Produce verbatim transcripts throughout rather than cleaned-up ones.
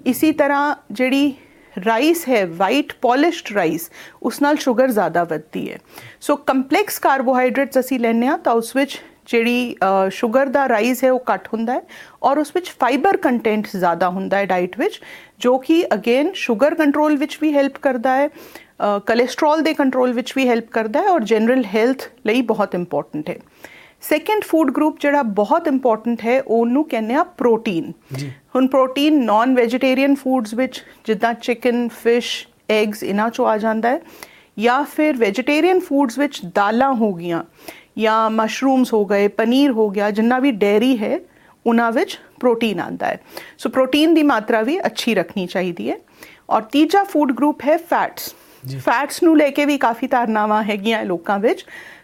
इसी तरह जिहड़ी राइस है वाइट पॉलिश्ड राइस उस नाल शुगर ज़्यादा वधदी है। सो कंपलैक्स कार्बोहाइड्रेट्स असीं लैंदे हां तां उस विच जिहड़ी शुगर दा राइस है वो घट हुंदा है और उस विच फाइबर कंटेंट ज़्यादा हुंदा है डाइट विच, जो कि अगेन शुगर कंट्रोल विच भी हेल्प करदा है, कोलेस्ट्रॉल दे कंट्रोल विच भी हेल्प करदा है और जनरल हेल्थ लई बहुत इंपॉर्टेंट है। सैकेंड फूड ग्रुप जिहड़ा बहुत इंपॉर्टेंट है ਉਹਨੂੰ ਕਹਿੰਦੇ ਆ प्रोटीन। ਹੁਣ प्रोटीन नॉन वैजीटेरियन फूड्स विच जिद्दां चिकन फिश एग्स इन्हां चों आ जांदा है, या फिर वैजीटेरियन फूड्स विच दालां हो गईयां या मशरूम्स हो गए, पनीर हो गया, जिन्ना भी डेयरी है उन्हां विच प्रोटीन आंदा है। सो प्रोटीन की मात्रा भी अच्छी रखनी चाहिए है। और तीजा फूड ग्रुप है फैट्स। फैट्स नूं लेके भी काफ़ी धारनावां हैगियां लोकां विच।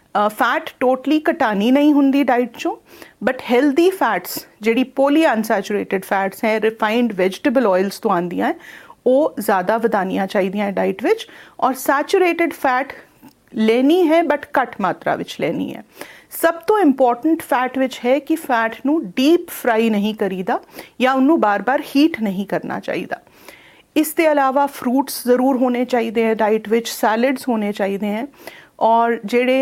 फैट टोटली घटानी नहीं हुंदी डाइट चों, बट हैल्दी फैट्स जिहड़ी पोली अनसैचुरेटेड फैट्स हैं रिफाइंड वैजिटेबल ऑयल्स तो आंदियां है वो ज़्यादा वधानियां चाहिदियां डाइट विच। और सैचुरेटेड फैट लेनी है बट घट मात्रा विच लेनी है। सब तो इंपॉर्टेंट फैट विच है कि फैट नूं डीप फ्राई नहीं करीदा या उन्नू बार बार हीट नहीं करना चाहिए। इसके अलावा फ्रूट्स ज़रूर होने चाहिए हैं डाइट विच, सैलड्स होने चाहिए हैं और जेड़े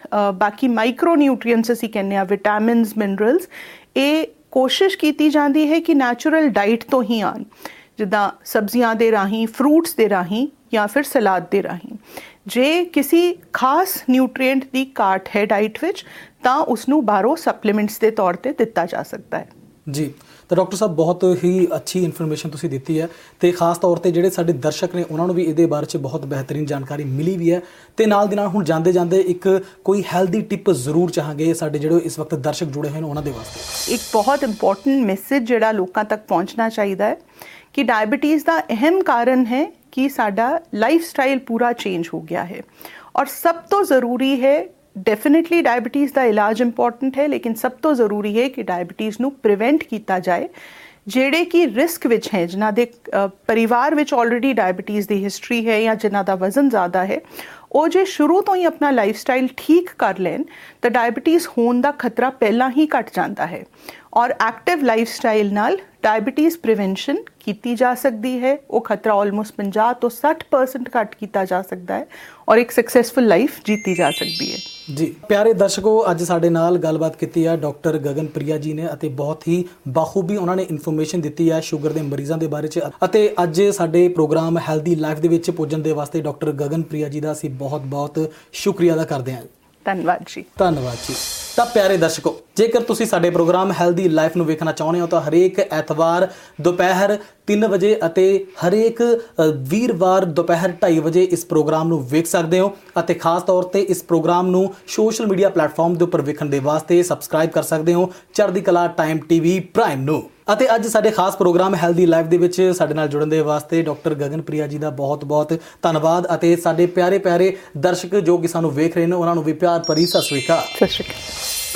बाकी माइक्रो न्यूट्रीएंट्स असीं कहने आ विटामिन्स मिनरल्स ये कोशिश की जाती है कि नैचुरल डाइट तो ही आन, जिद्दां सब्जियां दे राहीं, फ्रूट्स दे राहीं या फिर सलाद दे राहीं। जे किसी खास न्यूट्रीएंट की घाट है डाइट विच तां उसनूं बाहरों सप्लीमेंट्स के तौर पर दिता जा सकता है। जी तो डॉक्टर साहब बहुत ही अच्छी इन्फॉर्मेशन तुसीं दित्ती है तो खास तौर पर जिहड़े साडे दर्शक ने उन्होंने भी इहदे बारे च बहुत बेहतरीन जानकारी मिली भी है। तो नाल दी नाल हुण जांदे जांदे एक कोई हैल्दी टिप जरूर चाहांगे साडे जिहड़े इस वक्त दर्शक जुड़े हुए हैं उन्हां दे वास्ते। एक बहुत इंपॉर्टेंट मैसेज जिहड़ा लोकां तक पहुँचना चाहिए है कि डायबिटीज़ का अहम कारण है कि साडा लाइफ स्टाइल पूरा चेंज हो गया है। और सब तो ज़रूरी है, डेफिनेटली डायबिटीज़ का इलाज इंपॉर्टेंट है, लेकिन सब तो ज़रूरी है कि डायबिटीज़ नूं प्रिवेंट किया जाए। ਜਿਹੜੇ कि रिस्क विच हैं, जिन्हां दे परिवार विच ऑलरेडी डायबिटीज़ की हिस्टरी है या जिन्हां दा वजन ज़्यादा है, वो जे शुरू तो ही अपना लाइफ स्टाइल ठीक कर लें तो डायबिटीज़ होने का खतरा पहला ही घट जाता है। और एक्टिव लाइफ स्टाइल नाल डायबिटीज़ प्रिवेंशन की जा सकती है, वो खतरा ऑलमोस्ट पचास तो साठ परसेंट घट किया जा सकता है और एक सक्सैसफुल लाइफ जीती जा सकती है। जी प्यारे दर्शकों, अज साडे नाल गलबात की है डॉक्टर गगनप्रिया जी ने अते बहुत ही बाखूबी उन्होंने इन्फॉर्मेशन दी है शुगर के मरीजों के बारे च। अते अज साडे प्रोग्राम हैल्दी लाइफ दे विच पुजन दे वास्ते डॉक्टर गगनप्रिया जी का असीं बहुत बहुत शुक्रिया अदा करते हैं। धन्यवाद जी। धन्यवाद जी। तो प्यारे दर्शकों, जेकर तुसीं साडे प्रोग्राम हैल्दी लाइफ नूं वेखना चाहुंदे हो तो हरेक एतवार दोपहर तीन बजे अते हरेक वीरवार दोपहर ढाई बजे इस प्रोग्राम नूं वेख सकते हो। अते खास तौर पर इस प्रोग्राम नूं सोशल मीडिया प्लेटफॉर्म के उपर वेखण दे वास्ते सबसक्राइब कर सकते हो चढ़दी कला टाइम टीवी प्राइम नूं। अते अज साडे खास प्रोग्राम हैल्दी लाइफ दे विच साडे नाल जुड़न दे वास्ते डॉक्टर गगनप्रिया जी का बहुत बहुत धन्यवाद। अते साडे प्यारे प्यारे दर्शक जो कि सानूं वेख रहे हैं उन्होंने भी प्यार भरी सत श्री अकाल। सत श्री अकाल।